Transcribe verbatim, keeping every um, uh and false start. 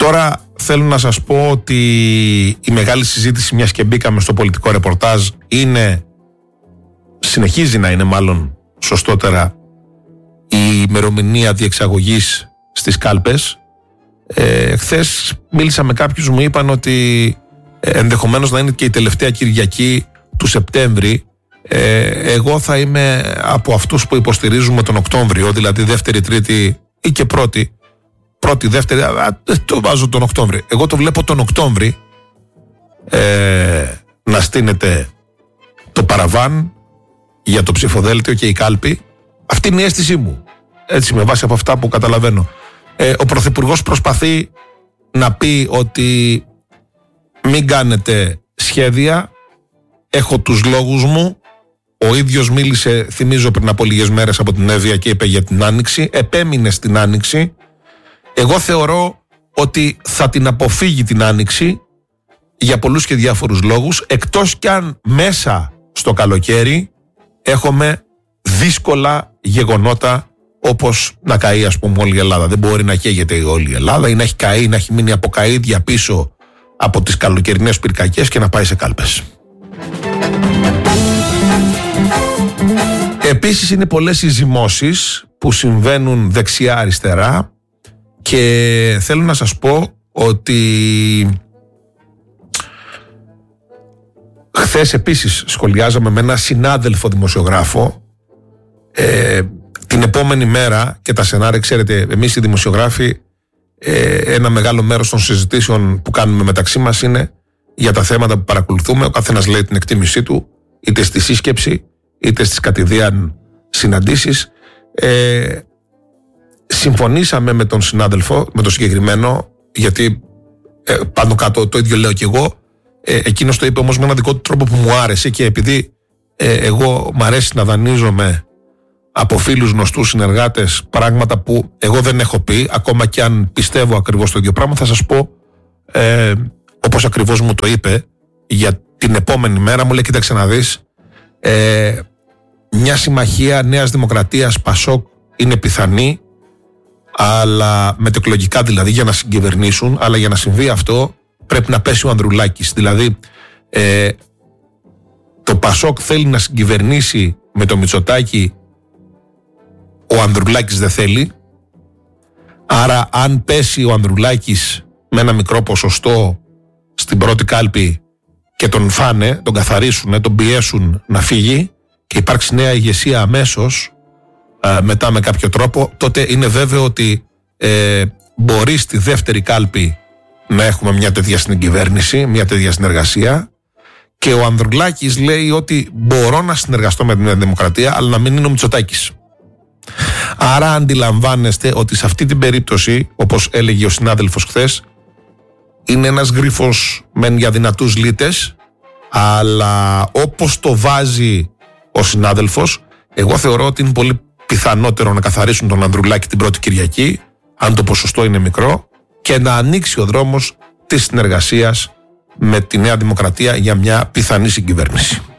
Τώρα θέλω να σας πω ότι η μεγάλη συζήτηση, μιας και μπήκαμε στο πολιτικό ρεπορτάζ, είναι, συνεχίζει να είναι μάλλον σωστότερα, η ημερομηνία διεξαγωγής στις κάλπες. Ε, χθες μίλησα με κάποιους, μου είπαν ότι ενδεχομένως να είναι και η τελευταία Κυριακή του Σεπτέμβρη. Ε, εγώ θα είμαι από αυτούς που υποστηρίζουμε τον Οκτώβριο, δηλαδή δεύτερη, τρίτη ή και πρώτη. Πρώτη, δεύτερη, α, το βάζω τον Οκτώβριο. Εγώ το βλέπω τον Οκτώβρη ε, να στείνεται το παραβάν για το ψηφοδέλτιο και η κάλπη. Αυτή είναι η αίσθησή μου. Έτσι, με βάση από αυτά που καταλαβαίνω. Ε, ο Πρωθυπουργός προσπαθεί να πει ότι μην κάνετε σχέδια, έχω τους λόγους μου. Ο ίδιος μίλησε, θυμίζω, πριν από λίγες μέρες από την Εύβοια και είπε για την Άνοιξη, επέμεινε στην Άνοιξη. Εγώ θεωρώ ότι θα την αποφύγει την Άνοιξη για πολλούς και διάφορους λόγους, εκτός κι αν μέσα στο καλοκαίρι έχουμε δύσκολα γεγονότα, όπως να καεί, ας πούμε, όλη η Ελλάδα. Δεν μπορεί να καίγεται όλη η Ελλάδα ή να έχει καεί, να έχει μείνει από καΐδια πίσω από τις καλοκαιρινές πυρκαγιές και να πάει σε κάλπες. Επίσης είναι πολλές οι ζυμώσεις που συμβαίνουν δεξιά-αριστερά και θέλω να σας πω ότι χθες επίσης σχολιάζαμε με ένα συνάδελφο δημοσιογράφο ε, την επόμενη μέρα και τα σενάρια, ξέρετε, εμείς οι δημοσιογράφοι ε, ένα μεγάλο μέρος των συζητήσεων που κάνουμε μεταξύ μας είναι για τα θέματα που παρακολουθούμε. Ο καθένας λέει την εκτίμησή του, είτε στη σύσκεψη είτε στις κατηδίαν συναντήσεις. Ε, συμφωνήσαμε με τον συνάδελφο, με τον συγκεκριμένο, γιατί ε, πάνω κάτω το ίδιο λέω και εγώ. Ε, εκείνος το είπε όμως με έναν δικό του τρόπο που μου άρεσε, και επειδή ε, εγώ μου αρέσει να δανείζομαι από φίλους, γνωστούς, συνεργάτες, πράγματα που εγώ δεν έχω πει, ακόμα και αν πιστεύω ακριβώς το ίδιο πράγμα, θα σας πω ε, όπως ακριβώς μου το είπε για την επόμενη μέρα. Μου λέει, κοίταξε να δεις, ε, μια συμμαχία Νέας Δημοκρατίας Πασόκ είναι πιθανή, αλλά μετεκλογικά δηλαδή, για να συγκυβερνήσουν, αλλά για να συμβεί αυτό πρέπει να πέσει ο Ανδρουλάκης. Δηλαδή ε, το Πασόκ θέλει να συγκυβερνήσει με το Μητσοτάκη, ο Ανδρουλάκης δεν θέλει. Άρα αν πέσει ο Ανδρουλάκης με ένα μικρό ποσοστό στην πρώτη κάλπη και τον φάνε, τον καθαρίσουν, τον πιέσουν να φύγει και υπάρξει νέα ηγεσία αμέσως ε, μετά με κάποιο τρόπο, τότε είναι βέβαιο ότι ε, μπορεί στη δεύτερη κάλπη να έχουμε μια τέτοια συγκυβέρνηση, μια τέτοια συνεργασία, και ο Ανδρουλάκης λέει ότι μπορώ να συνεργαστώ με την Δημοκρατία, αλλά να μην είναι ο Μητσοτάκης. Άρα αντιλαμβάνεστε ότι σε αυτή την περίπτωση, όπως έλεγε ο συνάδελφος χθες, είναι ένας γρίφος μεν για δυνατούς λύτες, αλλά όπως το βάζει ο συνάδελφος, εγώ θεωρώ ότι είναι πολύ πιθανότερο να καθαρίσουν τον Ανδρουλάκη την πρώτη Κυριακή, αν το ποσοστό είναι μικρό, και να ανοίξει ο δρόμος της συνεργασίας με τη Νέα Δημοκρατία για μια πιθανή συγκυβέρνηση.